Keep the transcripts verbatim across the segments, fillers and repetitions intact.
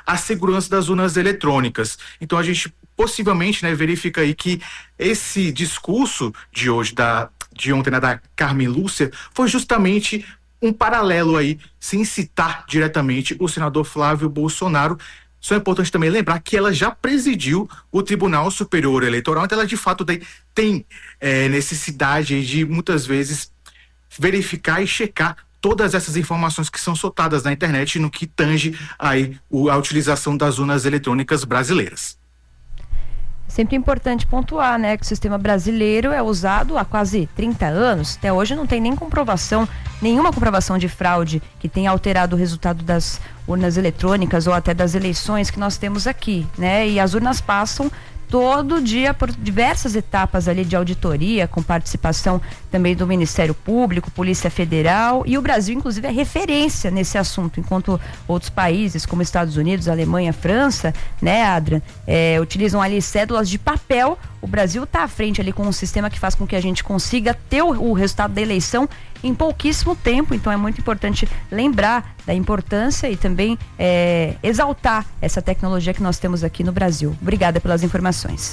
a segurança das urnas eletrônicas. Então a gente possivelmente, né, verifica aí que esse discurso de hoje, da, de ontem, né, da Carmen Lúcia, foi justamente um paralelo aí, sem citar diretamente o senador Flávio Bolsonaro. Só é importante também lembrar que ela já presidiu o Tribunal Superior Eleitoral, então ela de fato daí tem é, necessidade de muitas vezes verificar e checar todas essas informações que são soltadas na internet no que tange aí a utilização das urnas eletrônicas brasileiras. Sempre importante pontuar, né, que o sistema brasileiro é usado há quase trinta anos. Até hoje não tem nem comprovação, nenhuma comprovação de fraude que tenha alterado o resultado das urnas eletrônicas ou até das eleições que nós temos aqui, né? E as urnas passam todo dia por diversas etapas ali de auditoria, com participação também do Ministério Público, Polícia Federal, e o Brasil, inclusive, é referência nesse assunto, enquanto outros países, como Estados Unidos, Alemanha, França, né, Adrian, é, utilizam ali cédulas de papel. O Brasil está à frente ali com um sistema que faz com que a gente consiga ter o, o resultado da eleição em pouquíssimo tempo. Então é muito importante lembrar da importância e também é, exaltar essa tecnologia que nós temos aqui no Brasil. Obrigada pelas informações.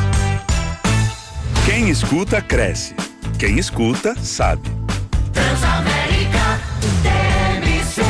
Quem escuta, cresce. Quem escuta, sabe. Transamérica T M C.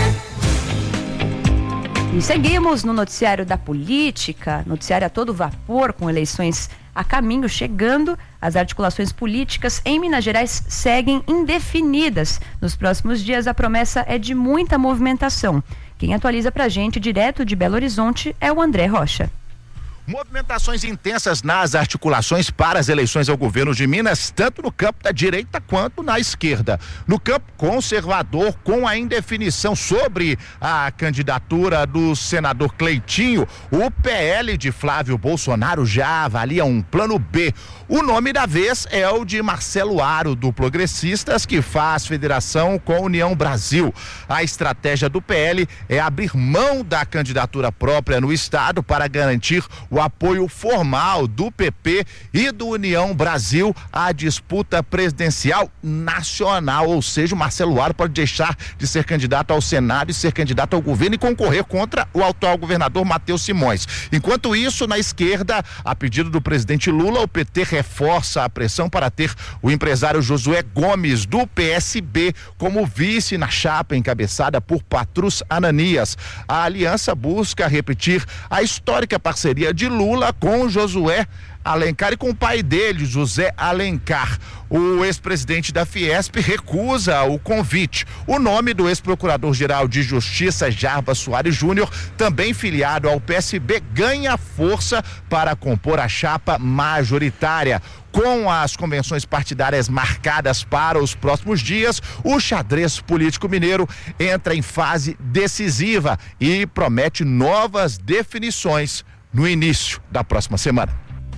E seguimos no noticiário da política, noticiário a todo vapor, com eleições a caminho, chegando. As articulações políticas em Minas Gerais seguem indefinidas. Nos próximos dias, a promessa é de muita movimentação. Quem atualiza pra gente, direto de Belo Horizonte, é o André Rocha. Movimentações intensas nas articulações para as eleições ao governo de Minas, tanto no campo da direita quanto na esquerda. No campo conservador, com a indefinição sobre a candidatura do senador Cleitinho, o P L de Flávio Bolsonaro já avalia um plano B. O nome da vez é o de Marcelo Aro, do Progressistas, que faz federação com a União Brasil. A estratégia do P L é abrir mão da candidatura própria no estado para garantir o apoio formal do P P e do União Brasil à disputa presidencial nacional, ou seja, o Marcelo Aro pode deixar de ser candidato ao Senado e ser candidato ao governo e concorrer contra o atual governador Matheus Simões. Enquanto isso, na esquerda, a pedido do presidente Lula, o P T reforça a pressão para ter o empresário Josué Gomes, do P S B, como vice na chapa encabeçada por Patrus Ananias. A aliança busca repetir a histórica parceria de Lula com Josué Alencar e com o pai dele, José Alencar. O ex-presidente da Fiesp recusa o convite. O nome do ex-procurador-geral de Justiça, Jarbas Soares Júnior, também filiado ao P S B, ganha força para compor a chapa majoritária. Com as convenções partidárias marcadas para os próximos dias, o xadrez político mineiro entra em fase decisiva e promete novas definições no início da próxima semana.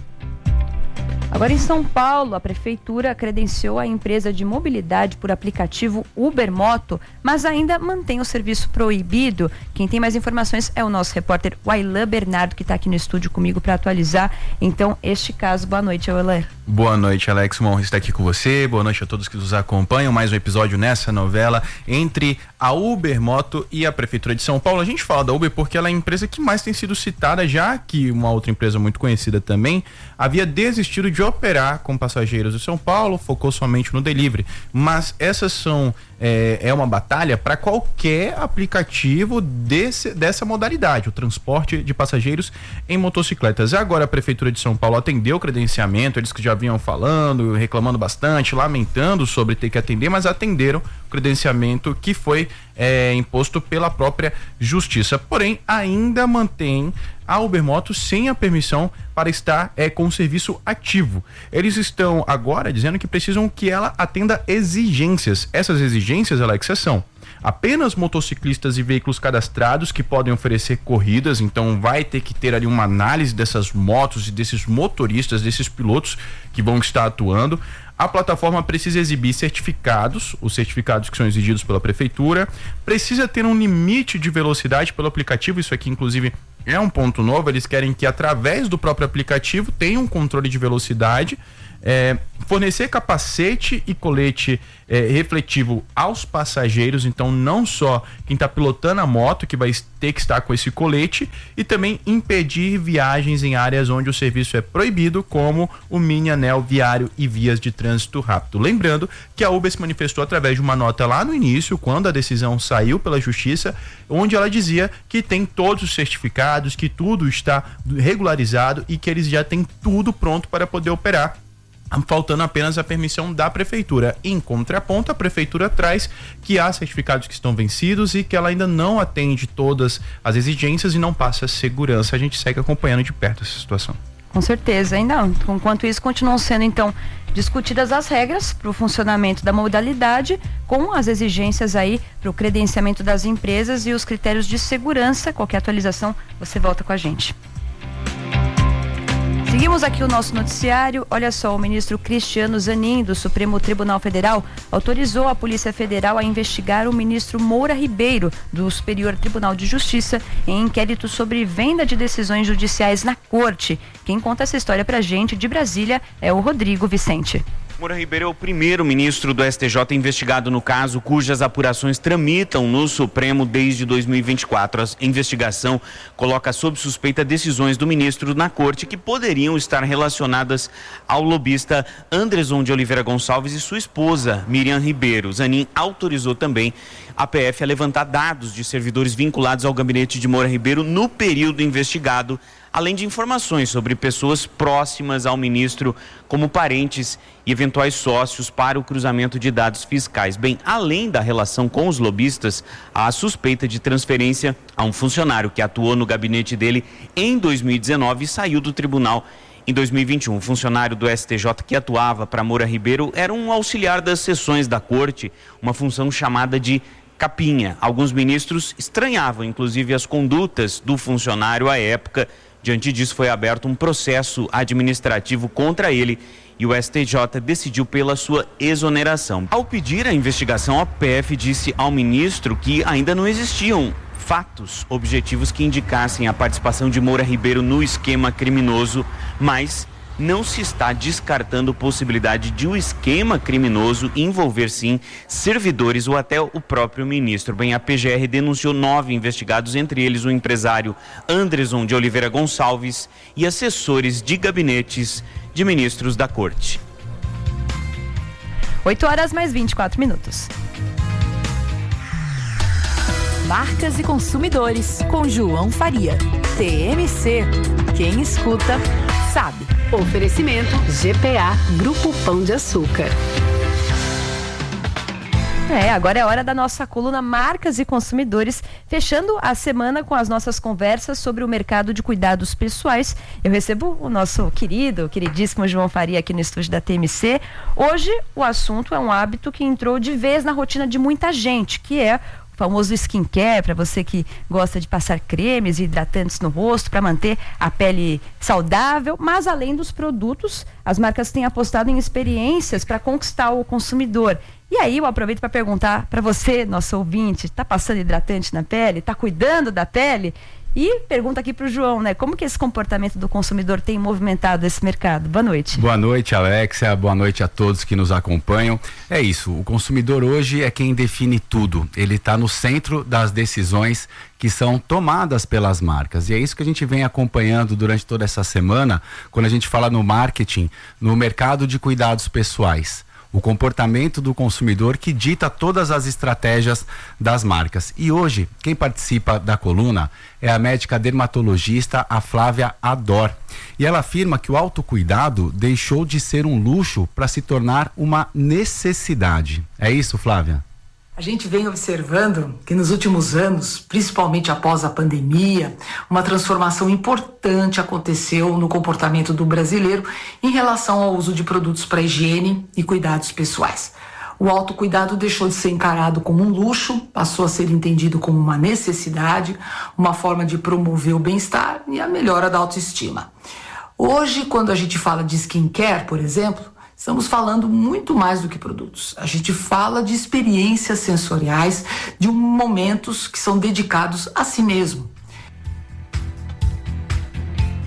Agora em São Paulo, a prefeitura credenciou a empresa de mobilidade por aplicativo Uber Moto, mas ainda mantém o serviço proibido. Quem tem mais informações é o nosso repórter Wailan Bernardo, que está aqui no estúdio comigo para atualizar, então, este caso. Boa noite, Wailan. Boa noite, Alex. Uma honra estar aqui com você. Boa noite a todos que nos acompanham. Mais um episódio nessa novela entre a Uber Moto e a Prefeitura de São Paulo. A gente fala da Uber porque ela é a empresa que mais tem sido citada, já que uma outra empresa muito conhecida também havia desistido de operar com passageiros de São Paulo, focou somente no delivery. Mas essas são é, é uma batalha para qualquer aplicativo desse, dessa modalidade, o transporte de passageiros em motocicletas. Agora a Prefeitura de São Paulo atendeu o credenciamento, eles que já vinham falando, reclamando bastante, lamentando sobre ter que atender, mas atenderam o credenciamento que foi é, imposto pela própria Justiça. Porém, ainda mantém a Uber Moto sem a permissão para estar é, com o serviço ativo. Eles estão agora dizendo que precisam que ela atenda exigências. Essas exigências, Alex, são apenas motociclistas e veículos cadastrados que podem oferecer corridas, então vai ter que ter ali uma análise dessas motos e desses motoristas, desses pilotos que vão estar atuando. A plataforma precisa exibir certificados, os certificados que são exigidos pela prefeitura, precisa ter um limite de velocidade pelo aplicativo, isso aqui inclusive é um ponto novo, eles querem que através do próprio aplicativo tenha um controle de velocidade, é, fornecer capacete e colete é, refletivo aos passageiros, então não só quem está pilotando a moto que vai ter que estar com esse colete, e também impedir viagens em áreas onde o serviço é proibido, como o mini anel viário e vias de trânsito rápido. Lembrando que a Uber se manifestou através de uma nota lá no início, quando a decisão saiu pela Justiça, onde ela dizia que tem todos os certificados, que tudo está regularizado e que eles já têm tudo pronto para poder operar, faltando apenas a permissão da prefeitura. Em contraponto, a prefeitura traz que há certificados que estão vencidos e que ela ainda não atende todas as exigências e não passa segurança. A gente segue acompanhando de perto essa situação. Com certeza, ainda. Enquanto isso, continuam sendo, então, discutidas as regras para o funcionamento da modalidade, com as exigências aí para o credenciamento das empresas e os critérios de segurança. Qualquer atualização, você volta com a gente. Seguimos aqui o nosso noticiário. Olha só, o ministro Cristiano Zanin, do Supremo Tribunal Federal, autorizou a Polícia Federal a investigar o ministro Moura Ribeiro, do Superior Tribunal de Justiça, em inquérito sobre venda de decisões judiciais na corte. Quem conta essa história pra gente de Brasília é o Rodrigo Vicente. Moura Ribeiro é o primeiro ministro do S T J investigado no caso, cujas apurações tramitam no Supremo desde dois mil e vinte e quatro. A investigação coloca sob suspeita decisões do ministro na corte que poderiam estar relacionadas ao lobista Anderson de Oliveira Gonçalves e sua esposa, Miriam Ribeiro. Zanin autorizou também a P F a levantar dados de servidores vinculados ao gabinete de Moura Ribeiro no período investigado, além de informações sobre pessoas próximas ao ministro, como parentes e eventuais sócios, para o cruzamento de dados fiscais. Bem, além da relação com os lobistas, há a suspeita de transferência a um funcionário que atuou no gabinete dele em dois mil e dezenove e saiu do tribunal em dois mil e vinte e um. O funcionário do S T J que atuava para Moura Ribeiro era um auxiliar das sessões da corte, uma função chamada de capinha. Alguns ministros estranhavam, inclusive, as condutas do funcionário à época. Diante disso, foi aberto um processo administrativo contra ele e o S T J decidiu pela sua exoneração. Ao pedir a investigação, a P F disse ao ministro que ainda não existiam fatos objetivos que indicassem a participação de Moura Ribeiro no esquema criminoso, mas não se está descartando possibilidade de o esquema criminoso envolver, sim, servidores ou até o próprio ministro. Bem, a P G R denunciou nove investigados, entre eles o empresário Anderson de Oliveira Gonçalves e assessores de gabinetes de ministros da corte. oito horas mais vinte e quatro minutos. Marcas e consumidores, com João Faria. T M C. Quem escuta, sabe. Oferecimento G P A, Grupo Pão de Açúcar. É, agora é hora da nossa coluna Marcas e Consumidores, fechando a semana com as nossas conversas sobre o mercado de cuidados pessoais. Eu recebo o nosso querido, queridíssimo João Faria aqui no estúdio da T M C. Hoje o assunto é um hábito que entrou de vez na rotina de muita gente, que é o famoso skincare, para você que gosta de passar cremes e hidratantes no rosto para manter a pele saudável. Mas além dos produtos, as marcas têm apostado em experiências para conquistar o consumidor. E aí eu aproveito para perguntar para você, nosso ouvinte, está passando hidratante na pele? Está cuidando da pele? E pergunta aqui para o João, né? Como que esse comportamento do consumidor tem movimentado esse mercado? Boa noite. Boa noite, Alexia. Boa noite a todos que nos acompanham. É isso, o consumidor hoje é quem define tudo. Ele está no centro das decisões que são tomadas pelas marcas. E é isso que a gente vem acompanhando durante toda essa semana, quando a gente fala no marketing, no mercado de cuidados pessoais. O comportamento do consumidor que dita todas as estratégias das marcas. E hoje, quem participa da coluna é a médica dermatologista, a Flávia Ador. E ela afirma que o autocuidado deixou de ser um luxo para se tornar uma necessidade. É isso, Flávia? A gente vem observando que nos últimos anos, principalmente após a pandemia, uma transformação importante aconteceu no comportamento do brasileiro em relação ao uso de produtos para higiene e cuidados pessoais. O autocuidado deixou de ser encarado como um luxo, passou a ser entendido como uma necessidade, uma forma de promover o bem-estar e a melhora da autoestima. Hoje, quando a gente fala de skincare, por exemplo, estamos falando muito mais do que produtos. A gente fala de experiências sensoriais, de momentos que são dedicados a si mesmo.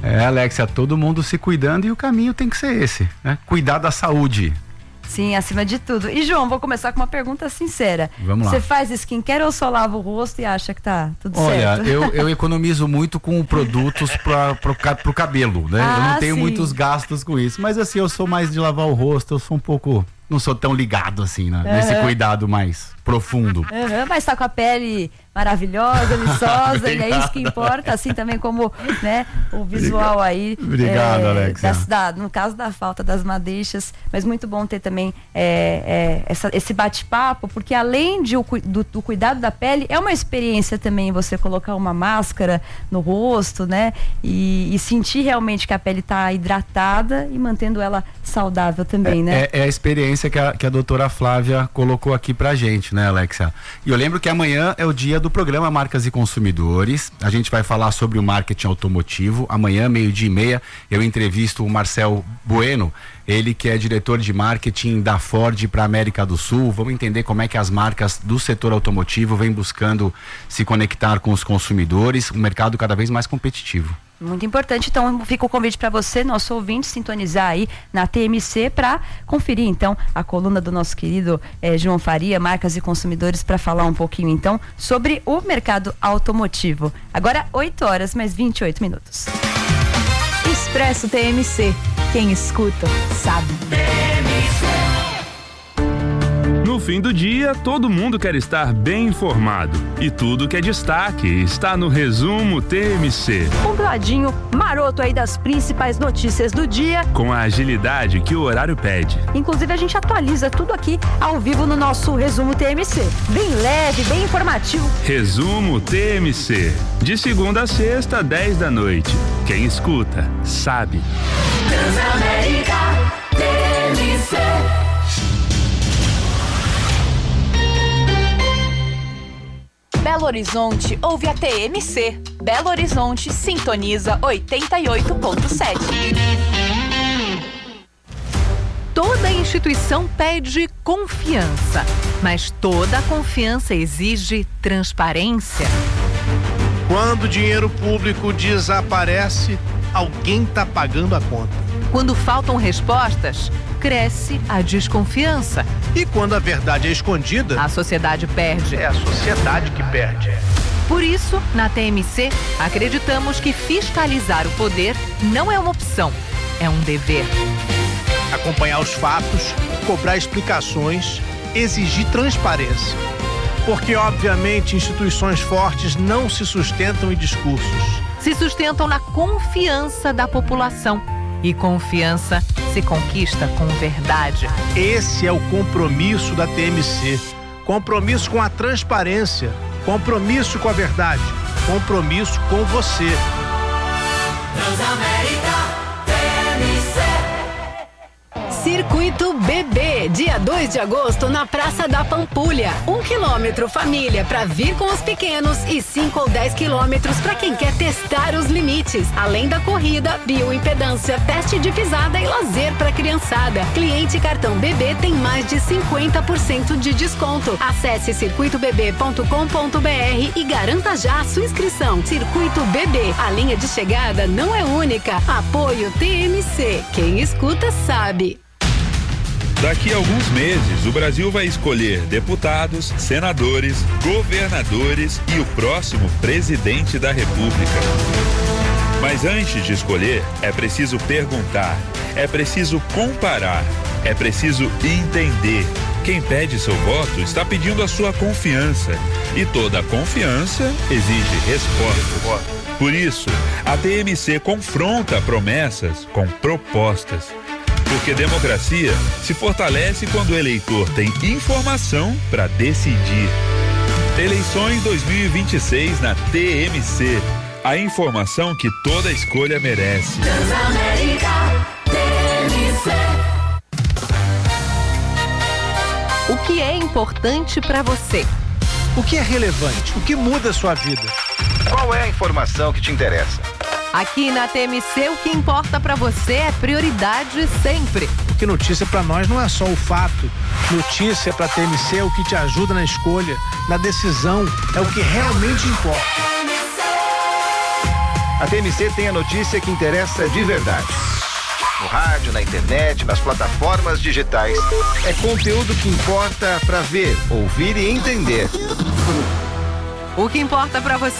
É, Alexia, todo mundo se cuidando e o caminho tem que ser esse, né? Cuidar da saúde. Sim, acima de tudo. E João, vou começar com uma pergunta sincera. Vamos lá. Você faz skincare ou só lava o rosto e acha que tá tudo Olha, certo? Olha, eu, eu economizo muito com produtos para pro, pro cabelo, né? Ah, eu não tenho sim. muitos gastos com isso. Mas assim, eu sou mais de lavar o rosto, eu sou um pouco... Não sou tão ligado assim, né? Nesse Uhum. cuidado mais profundo. Uhum, mas tá com a pele maravilhosa, viçosa, e é isso que importa, assim também como, né, o visual aí. Obrigado, é, Alexia. das- da- no caso da falta das madeixas, mas muito bom ter também é, é, essa- esse bate-papo, porque além de o, cui- do, do cuidado da pele, é uma experiência também você colocar uma máscara no rosto, né, e, e sentir realmente que a pele tá hidratada e mantendo ela saudável também, né? É, é a experiência que a, que a doutora Flávia colocou aqui pra gente, né, Alexia? E eu lembro que amanhã é o dia do programa Marcas e Consumidores. A gente vai falar sobre o marketing automotivo. Amanhã, meio-dia e meia, eu entrevisto o Marcel Bueno, ele que é diretor de marketing da Ford para América do Sul. Vamos entender como é que as marcas do setor automotivo vêm buscando se conectar com os consumidores, um mercado cada vez mais competitivo. Muito importante, então fica o convite para você, nosso ouvinte, sintonizar aí na T M C para conferir então a coluna do nosso querido eh, João Faria, Marcas e Consumidores, para falar um pouquinho então sobre o mercado automotivo. Agora oito horas mais vinte e oito minutos. Expresso T M C. Quem escuta, sabe. No fim do dia, todo mundo quer estar bem informado. E tudo que é destaque está no Resumo T M C. Compladinho, maroto aí das principais notícias do dia. Com a agilidade que o horário pede. Inclusive, a gente atualiza tudo aqui ao vivo no nosso Resumo T M C. Bem leve, bem informativo. Resumo T M C. De segunda a sexta, dez da noite. Quem escuta, sabe. Transamérica T M C. Belo Horizonte ouve a T M C. Belo Horizonte sintoniza oitenta e oito ponto sete. Toda instituição pede confiança, mas toda confiança exige transparência. Quando o dinheiro público desaparece, alguém está pagando a conta. Quando faltam respostas, cresce a desconfiança. E quando a verdade é escondida, a sociedade perde. É a sociedade que perde. Por isso, na T M C, acreditamos que fiscalizar o poder não é uma opção, é um dever. Acompanhar os fatos, cobrar explicações, exigir transparência. Porque, obviamente, instituições fortes não se sustentam em discursos. Se sustentam na confiança da população. E confiança se conquista com verdade. Esse é o compromisso da T M C. Compromisso com a transparência. Compromisso com a verdade. Compromisso com você. Transamérica T M C. Circuito B B, dia dois de agosto na Praça da Pampulha. Um quilômetro família para vir com os pequenos e cinco ou dez quilômetros para quem quer testar os limites. Além da corrida, bioimpedância, teste de pisada e lazer para criançada. Cliente cartão B B tem mais de cinquenta por cento de desconto. Acesse circuito b b ponto com ponto b r e garanta já a sua inscrição. Circuito B B, a linha de chegada não é única. Apoio T M C. Quem escuta sabe. Daqui a alguns meses, o Brasil vai escolher deputados, senadores, governadores e o próximo presidente da República. Mas antes de escolher, é preciso perguntar, é preciso comparar, é preciso entender. Quem pede seu voto está pedindo a sua confiança. E toda confiança exige resposta. Por isso, a T M C confronta promessas com propostas. Porque democracia se fortalece quando o eleitor tem informação para decidir. Eleições dois mil e vinte e seis na T M C. A informação que toda escolha merece. Transamérica T M C. O que é importante para você? O que é relevante? O que muda a sua vida? Qual é a informação que te interessa? Aqui na T M C, o que importa pra você é prioridade sempre. Porque notícia pra nós não é só o fato. Notícia pra T M C é o que te ajuda na escolha, na decisão, é o que realmente importa. A T M C tem a notícia que interessa de verdade. No rádio, na internet, nas plataformas digitais. É conteúdo que importa para ver, ouvir e entender. O que importa para você